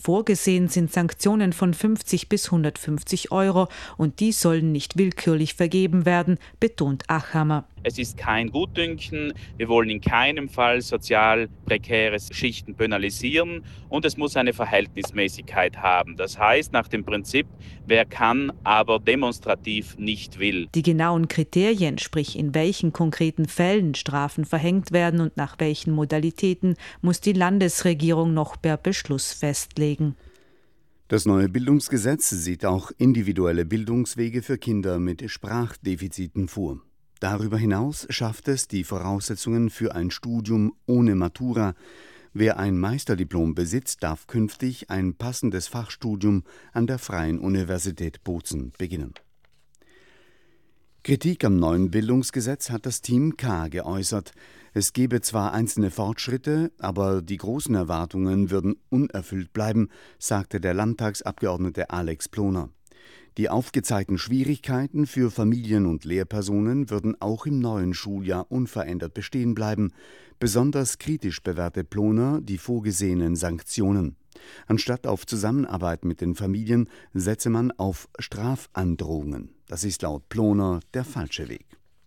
Vorgesehen sind Sanktionen von 50 bis 150 € und die sollen nicht willkürlich vergeben werden, betont Achammer. Es ist kein Gutdünken, wir wollen in keinem Fall sozial prekäre Schichten penalisieren und es muss eine Verhältnismäßigkeit haben. Das heißt nach dem Prinzip, wer kann, aber demonstrativ nicht will. Die genauen Kriterien, sprich in welchen konkreten Fällen Strafen verhängt werden und nach welchen Modalitäten, muss die Landesregierung noch per Beschluss festlegen. Das neue Bildungsgesetz sieht auch individuelle Bildungswege für Kinder mit Sprachdefiziten vor. Darüber hinaus schafft es die Voraussetzungen für ein Studium ohne Matura. Wer ein Meisterdiplom besitzt, darf künftig ein passendes Fachstudium an der Freien Universität Bozen beginnen. Kritik am neuen Bildungsgesetz hat das Team K geäußert. Es gebe zwar einzelne Fortschritte, aber die großen Erwartungen würden unerfüllt bleiben, sagte der Landtagsabgeordnete Alex Ploner. Die aufgezeigten Schwierigkeiten für Familien und Lehrpersonen würden auch im neuen Schuljahr unverändert bestehen bleiben. Besonders kritisch bewerte Ploner die vorgesehenen Sanktionen. Anstatt auf Zusammenarbeit mit den Familien setze man auf Strafandrohungen. Das ist laut Ploner der falsche Weg.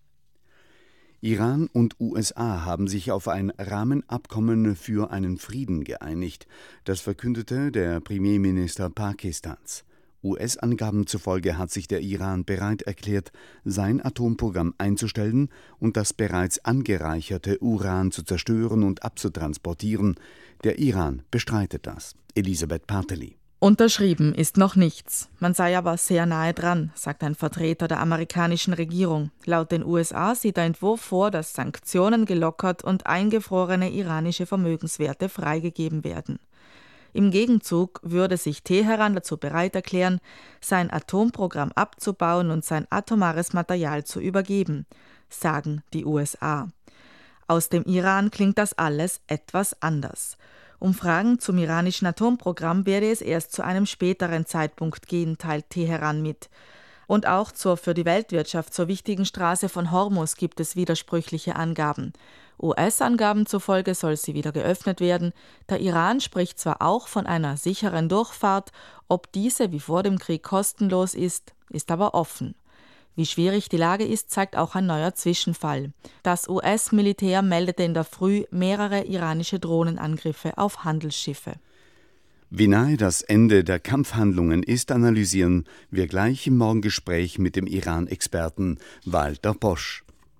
Iran und USA haben sich auf ein Rahmenabkommen für einen Frieden geeinigt. Das verkündete der Premierminister Pakistans. US-Angaben zufolge hat sich der Iran bereit erklärt, sein Atomprogramm einzustellen und das bereits angereicherte Uran zu zerstören und abzutransportieren. Der Iran bestreitet das. Elisabeth Parteli. Unterschrieben ist noch nichts. Man sei aber sehr nahe dran, sagt ein Vertreter der amerikanischen Regierung. Laut den USA sieht der Entwurf vor, dass Sanktionen gelockert und eingefrorene iranische Vermögenswerte freigegeben werden. Im Gegenzug würde sich Teheran dazu bereit erklären, sein Atomprogramm abzubauen und sein atomares Material zu übergeben, sagen die USA. Aus dem Iran klingt das alles etwas anders. Um Fragen zum iranischen Atomprogramm werde es erst zu einem späteren Zeitpunkt gehen, teilt Teheran mit. Und auch zur für die Weltwirtschaft so wichtigen Straße von Hormuz gibt es widersprüchliche Angaben. US-Angaben zufolge soll sie wieder geöffnet werden. Der Iran spricht zwar auch von einer sicheren Durchfahrt, ob diese wie vor dem Krieg kostenlos ist aber offen. Wie schwierig die Lage ist, zeigt auch ein neuer Zwischenfall. Das US-Militär meldete in der Früh mehrere iranische Drohnenangriffe auf Handelsschiffe. Wie nahe das Ende der Kampfhandlungen ist, analysieren wir gleich im Morgengespräch mit dem Iran-Experten Walter Posch.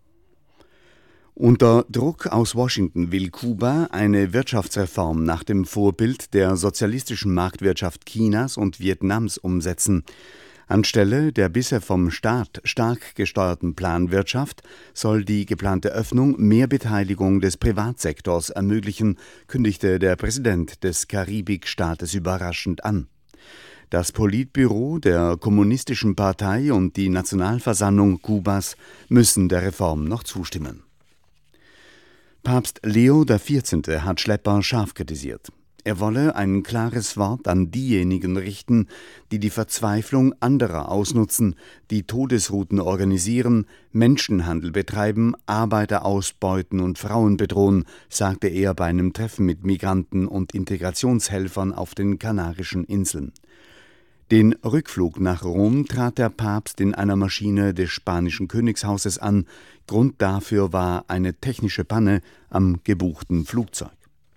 Unter Druck aus Washington will Kuba eine Wirtschaftsreform nach dem Vorbild der sozialistischen Marktwirtschaft Chinas und Vietnams umsetzen. Anstelle der bisher vom Staat stark gesteuerten Planwirtschaft soll die geplante Öffnung mehr Beteiligung des Privatsektors ermöglichen, kündigte der Präsident des Karibikstaates überraschend an. Das Politbüro der Kommunistischen Partei und die Nationalversammlung Kubas müssen der Reform noch zustimmen. Papst Leo XIV. Hat Schlepper scharf kritisiert. Er wolle ein klares Wort an diejenigen richten, die die Verzweiflung anderer ausnutzen, die Todesrouten organisieren, Menschenhandel betreiben, Arbeiter ausbeuten und Frauen bedrohen, sagte er bei einem Treffen mit Migranten und Integrationshelfern auf den Kanarischen Inseln. Den Rückflug nach Rom trat der Papst in einer Maschine des spanischen Königshauses an. Grund dafür war eine technische Panne am gebuchten Flugzeug.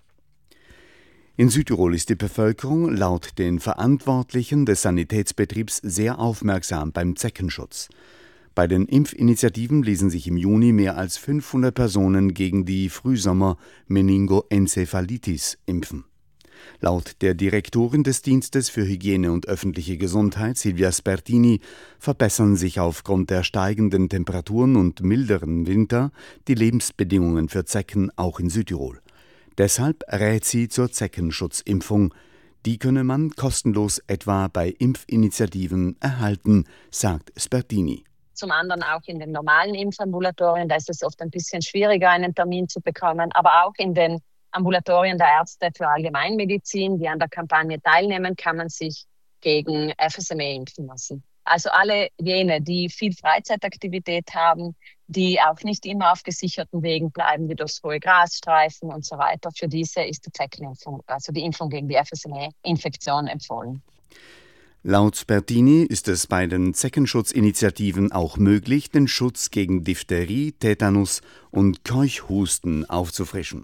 In Südtirol ist die Bevölkerung laut den Verantwortlichen des Sanitätsbetriebs sehr aufmerksam beim Zeckenschutz. Bei den Impfinitiativen ließen sich im Juni mehr als 500 Personen gegen die Frühsommer-Meningoenzephalitis impfen. Laut der Direktorin des Dienstes für Hygiene und öffentliche Gesundheit, Silvia Spertini, verbessern sich aufgrund der steigenden Temperaturen und milderen Winter die Lebensbedingungen für Zecken auch in Südtirol. Deshalb rät sie zur Zeckenschutzimpfung. Die könne man kostenlos etwa bei Impfinitiativen erhalten, sagt Spertini. Zum anderen auch in den normalen Impfambulatorien, da ist es oft ein bisschen schwieriger, einen Termin zu bekommen, aber auch in den Ambulatorien der Ärzte für Allgemeinmedizin, die an der Kampagne teilnehmen, kann man sich gegen FSME impfen lassen. Also alle jene, die viel Freizeitaktivität haben, die auch nicht immer auf gesicherten Wegen bleiben, wie durchs hohe Grasstreifen und so weiter. Für diese ist die Zeckenimpfung, also die Impfung gegen die FSME-Infektion empfohlen. Laut Spertini ist es bei den Zeckenschutzinitiativen auch möglich, den Schutz gegen Diphtherie, Tetanus und Keuchhusten aufzufrischen.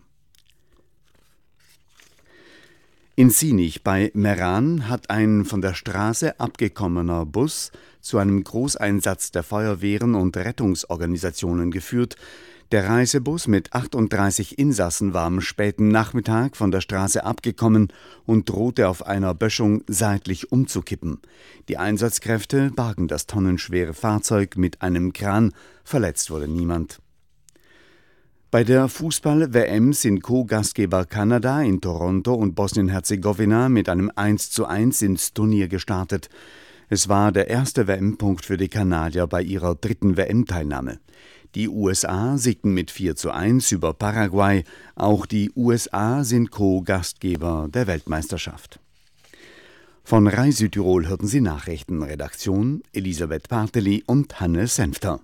In Sinich bei Meran hat ein von der Straße abgekommener Bus zu einem Großeinsatz der Feuerwehren und Rettungsorganisationen geführt. Der Reisebus mit 38 Insassen war am späten Nachmittag von der Straße abgekommen und drohte auf einer Böschung seitlich umzukippen. Die Einsatzkräfte bargen das tonnenschwere Fahrzeug mit einem Kran, verletzt wurde niemand. Bei der Fußball-WM sind Co-Gastgeber Kanada in Toronto und Bosnien-Herzegowina mit einem 1:1 ins Turnier gestartet. Es war der erste WM-Punkt für die Kanadier bei ihrer 3. WM-Teilnahme. Die USA siegten mit 4:1 über Paraguay. Auch die USA sind Co-Gastgeber der Weltmeisterschaft. Von Rai Südtirol hörten Sie Nachrichten. Redaktion Elisabeth Parteli und Hanne Senfter.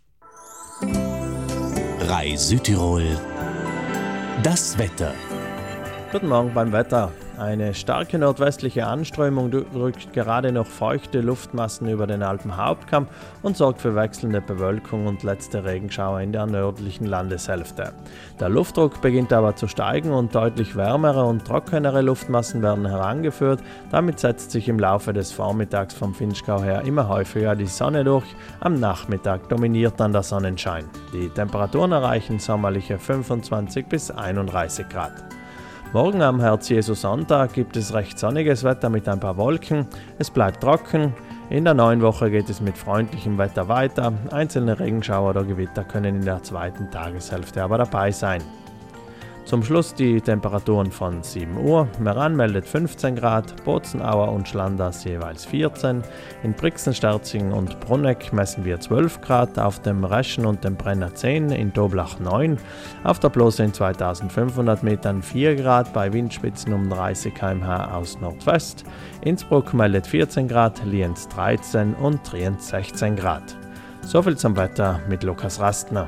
Rai Südtirol. Das Wetter. Guten Morgen beim Wetter. Eine starke nordwestliche Anströmung drückt gerade noch feuchte Luftmassen über den Alpenhauptkamm und sorgt für wechselnde Bewölkung und letzte Regenschauer in der nördlichen Landeshälfte. Der Luftdruck beginnt aber zu steigen und deutlich wärmere und trockenere Luftmassen werden herangeführt. Damit setzt sich im Laufe des Vormittags vom Vinschgau her immer häufiger die Sonne durch. Am Nachmittag dominiert dann der Sonnenschein. Die Temperaturen erreichen sommerliche 25 bis 31 Grad. Morgen am Herz-Jesu-Sonntag gibt es recht sonniges Wetter mit ein paar Wolken. Es bleibt trocken. In der neuen Woche geht es mit freundlichem Wetter weiter. Einzelne Regenschauer oder Gewitter können in der zweiten Tageshälfte aber dabei sein. Zum Schluss die Temperaturen von 7 Uhr. Meran meldet 15 Grad, Bozenauer und Schlanders jeweils 14. In Brixen-Sterzing und Bruneck messen wir 12 Grad, auf dem Reschen und dem Brenner 10, in Doblach 9. Auf der Blose in 2500 Metern 4 Grad, bei Windspitzen um 30 km/h aus Nordwest. Innsbruck meldet 14 Grad, Lienz 13 und Trient 16 Grad. Soviel zum Wetter mit Lukas Rastner.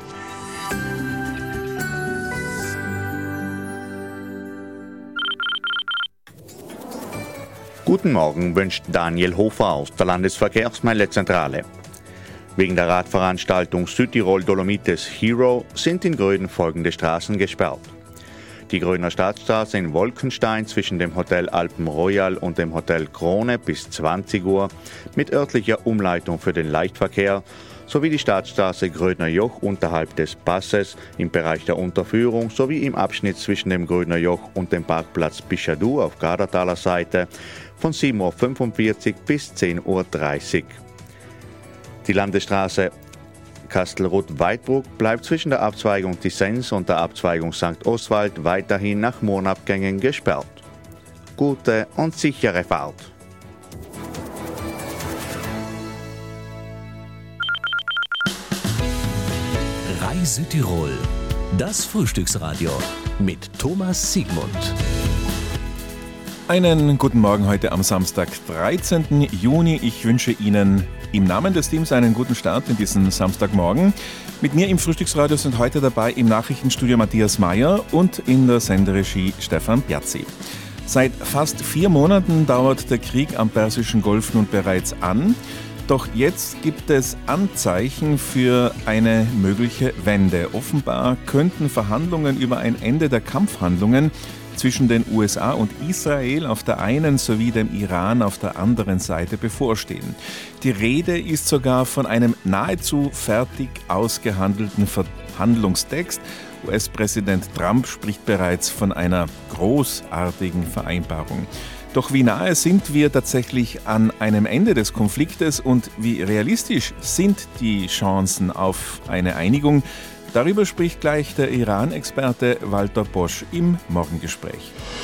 Guten Morgen wünscht Daniel Hofer aus der Landesverkehrsmeldezentrale. Wegen der Radveranstaltung Südtirol Dolomites Hero sind in Gröden folgende Straßen gesperrt. Die Grödner Stadtstraße in Wolkenstein zwischen dem Hotel Alpen Royal und dem Hotel Krone bis 20 Uhr mit örtlicher Umleitung für den Leichtverkehr sowie die Stadtstraße Grödner Joch unterhalb des Passes im Bereich der Unterführung sowie im Abschnitt zwischen dem Grödner Joch und dem Parkplatz Bischadu auf Gardertaler Seite von 7:45 Uhr bis 10:30 Uhr. Die Landesstraße Kastelruth-Weidbruck bleibt zwischen der Abzweigung Tissens und der Abzweigung St. Oswald weiterhin nach Mondabgängen gesperrt. Gute und sichere Fahrt. Rai Südtirol. Das Frühstücksradio mit Thomas Siegmund. Einen guten Morgen heute am Samstag, 13. Juni. Ich wünsche Ihnen im Namen des Teams einen guten Start in diesen Samstagmorgen. Mit mir im Frühstücksradio sind heute dabei im Nachrichtenstudio Matthias Mayer und in der Senderegie Stefan Piazzi. Seit fast 4 Monaten dauert der Krieg am Persischen Golf nun bereits an. Doch jetzt gibt es Anzeichen für eine mögliche Wende. Offenbar könnten Verhandlungen über ein Ende der Kampfhandlungen zwischen den USA und Israel auf der einen sowie dem Iran auf der anderen Seite bevorstehen. Die Rede ist sogar von einem nahezu fertig ausgehandelten Verhandlungstext. US-Präsident Trump spricht bereits von einer großartigen Vereinbarung. Doch wie nahe sind wir tatsächlich an einem Ende des Konfliktes und wie realistisch sind die Chancen auf eine Einigung? Darüber spricht gleich der Iran-Experte Walter Bosch im Morgengespräch.